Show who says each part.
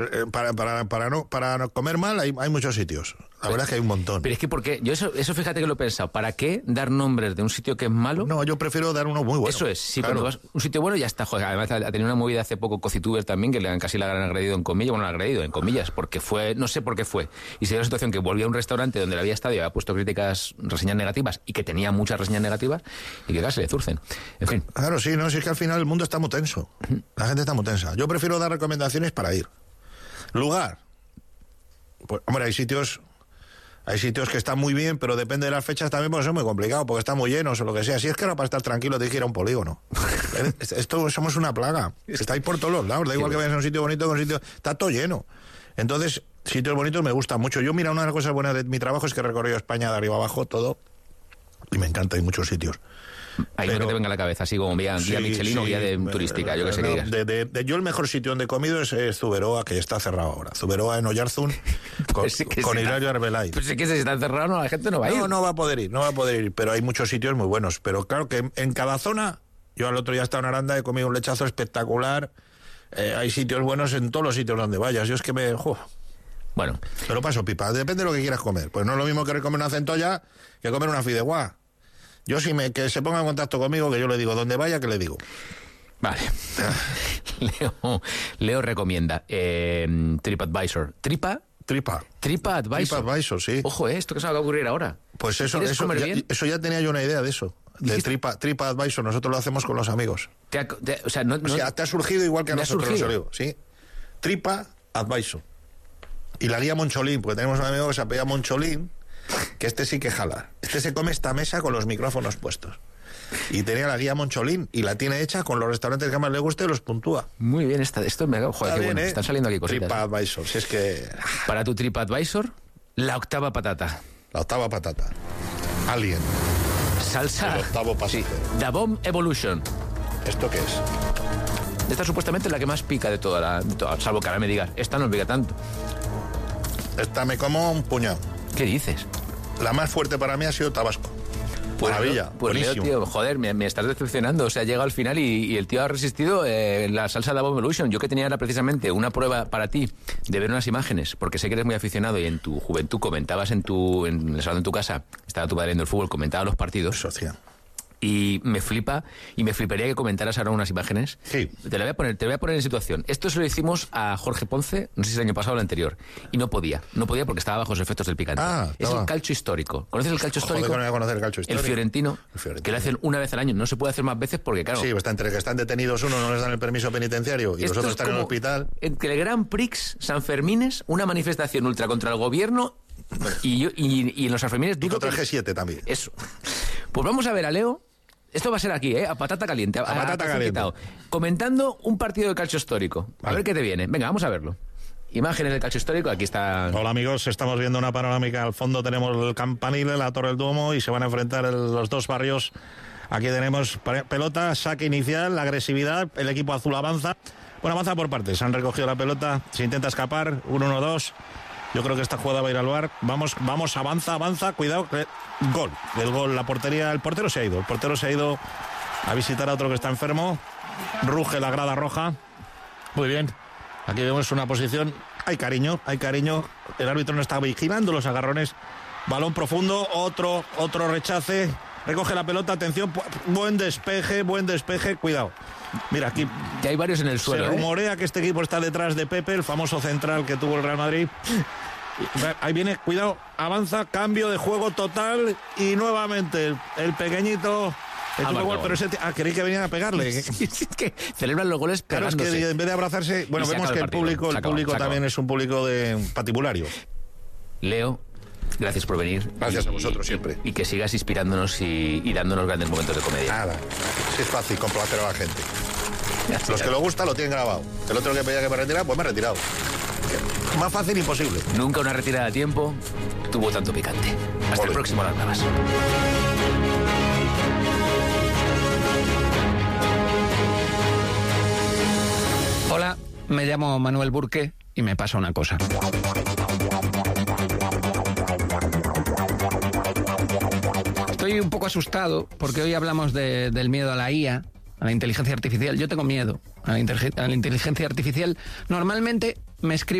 Speaker 1: Para no comer mal hay muchos sitios. La verdad es que hay un montón.
Speaker 2: Pero es que, porque yo eso fíjate que lo he pensado. ¿Para qué dar nombres de un sitio que es malo?
Speaker 1: No, yo prefiero dar uno muy bueno.
Speaker 2: Eso es, sí,
Speaker 1: claro.
Speaker 2: Cuando vas a un sitio bueno ya está. Joder, además ha tenido una movida hace poco Cocituber también, que casi la han agredido en comillas, bueno, la han agredido en comillas, porque fue, no sé por qué fue. Y se dio la situación que volvía a un restaurante donde le había estado y había puesto reseñas negativas, y que tenía muchas reseñas negativas, y que casi le zurcen. En fin.
Speaker 1: Claro, sí, no, si es que al final el mundo está muy tenso. La gente está muy tensa. Yo prefiero dar recomendaciones para ir. Lugar. Pues, hombre, hay sitios que están muy bien, pero depende de las fechas también, porque es muy complicado, porque están muy llenos o lo que sea. Si es que ahora para estar tranquilo te dijera un polígono. Esto somos una plaga. Estáis por todos los lados. Da igual que vayas a un sitio bonito que un sitio... Está todo lleno. Entonces, sitios bonitos me gustan mucho. Yo, mira, una de las cosas buenas de mi trabajo es que he recorrido España de arriba abajo, todo. Y me encanta, hay muchos sitios.
Speaker 2: Ahí no que te venga a la cabeza, así como guía Michelin o guía turística, yo que sé qué digas.
Speaker 1: Yo el mejor sitio donde he comido es Zuberoa, que está cerrado ahora. Zuberoa en Oyarzún, con Hilario Arbelay.
Speaker 2: Pues es que si está cerrado, no, la gente no va a ir.
Speaker 1: No va a poder ir, pero hay muchos sitios muy buenos. Pero claro que en cada zona, yo al otro día he estado en Aranda, he comido un lechazo espectacular. Hay sitios buenos en todos los sitios donde vayas. Yo es que
Speaker 2: Bueno.
Speaker 1: Pero paso pipa, depende de lo que quieras comer. Pues no es lo mismo que comer una centolla que comer una fideuá. Yo que se ponga en contacto conmigo, que yo le digo donde vaya, que le digo.
Speaker 2: Vale. Leo recomienda TripAdvisor.
Speaker 1: TripAdvisor, sí.
Speaker 2: Ojo, esto que se va a ocurrir ahora.
Speaker 1: Pues eso ya tenía yo una idea de eso. De TripAdvisor, nosotros lo hacemos con los amigos.
Speaker 2: Te ha
Speaker 1: surgido igual que a nosotros,
Speaker 2: surgido.
Speaker 1: Lo digo, ¿sí? TripAdvisor. Y la guía Moncholín, porque tenemos un amigo que se apellida Moncholín, que este sí que jala. Este se come esta mesa con los micrófonos puestos. Y tenía la guía Moncholín y la tiene hecha con los restaurantes que más le guste y los puntúa.
Speaker 2: Muy bien, esto me... Joder, qué bueno. Están saliendo aquí cositas.
Speaker 1: TripAdvisor, si es que...
Speaker 2: Para tu TripAdvisor, la octava patata.
Speaker 1: Alien.
Speaker 2: Salsa.
Speaker 1: El octavo pasajero.
Speaker 2: Sí. The Bomb Evolution.
Speaker 1: ¿Esto qué es?
Speaker 2: Esta supuestamente es la que más pica de toda, salvo que ahora me digas, esta no pica tanto.
Speaker 1: Esta me como un puñado.
Speaker 2: ¿Qué dices?
Speaker 1: La más fuerte para mí ha sido Tabasco. Maravilla,
Speaker 2: pues Leo, tío, joder, me estás decepcionando. O sea, ha llegado al final y el tío ha resistido la salsa de Bomb Evolution. Yo que tenía era precisamente una prueba para ti de ver unas imágenes, porque sé que eres muy aficionado y en tu juventud comentabas en el salón de tu casa, estaba tu padre viendo el fútbol, comentaba los partidos.
Speaker 1: Socia.
Speaker 2: Y me fliparía que comentaras ahora unas imágenes.
Speaker 1: Sí.
Speaker 2: Te voy a poner en situación. Esto se lo hicimos a Jorge Ponce, no sé si el año pasado o el anterior, y no podía porque estaba bajo los efectos del picante. Es el calcio histórico. ¿Conoces el calcio histórico?
Speaker 1: Joder, no voy a conocer el calcio histórico.
Speaker 2: El fiorentino, que lo hacen una vez al año. No se puede hacer más veces porque, claro...
Speaker 1: Sí, está entre que están detenidos uno, no les dan el permiso penitenciario y los otros están en el hospital.
Speaker 2: Entre el Grand Prix San Fermines, una manifestación ultra contra el gobierno y en los Sanfermines...
Speaker 1: Y contra el G7 también.
Speaker 2: Eso. Pues vamos a ver a Leo... Esto va a ser aquí, a patata caliente. A
Speaker 1: patata caliente.
Speaker 2: Quitado, comentando un partido de calcio histórico. Vale. A ver qué te viene. Venga, vamos a verlo. Imágenes del calcio histórico, aquí está...
Speaker 1: Hola amigos, estamos viendo una panorámica. Al fondo tenemos el Campanile, la Torre del Duomo, y se van a enfrentar los dos barrios. Aquí tenemos pelota, saque inicial, agresividad, el equipo azul avanza. Bueno, avanza por partes, han recogido la pelota, se intenta escapar, 1-1-2. Yo creo que esta jugada va a ir al bar. Vamos, avanza, cuidado. Gol. El gol, la portería, el portero se ha ido. El portero se ha ido a visitar a otro que está enfermo. Ruge la grada roja. Muy bien. Aquí vemos una posición. Hay cariño. El árbitro no está vigilando los agarrones. Balón profundo, otro rechace. Recoge la pelota, atención. Buen despeje, cuidado. Mira, aquí
Speaker 2: ya hay varios en el suelo.
Speaker 1: Se rumorea que este equipo está detrás de Pepe, el famoso central que tuvo el Real Madrid. Ahí viene, cuidado, avanza, cambio de juego total y nuevamente el pequeñito... pero creí que venían a pegarle.
Speaker 2: Sí, es que celebran los goles pegándose.
Speaker 1: Claro, es que en vez de abrazarse... Bueno, vemos que el público también es un público de patibulario.
Speaker 2: Leo, gracias por venir.
Speaker 1: Gracias a vosotros siempre.
Speaker 2: Y que sigas inspirándonos y dándonos grandes momentos de comedia.
Speaker 1: Nada, es fácil complacer a la gente. Los que lo gusta lo tienen grabado. El otro que pedía que me retirara, pues me he retirado. Más fácil imposible.
Speaker 2: Nunca una retirada a tiempo tuvo tanto picante. Hasta el próximo Las Bravas.
Speaker 3: Hola, me llamo Manuel Burque y me pasa una cosa. Estoy un poco asustado porque hoy hablamos del miedo a la IA, a la inteligencia artificial. Yo tengo miedo a la inteligencia artificial. Normalmente me escribo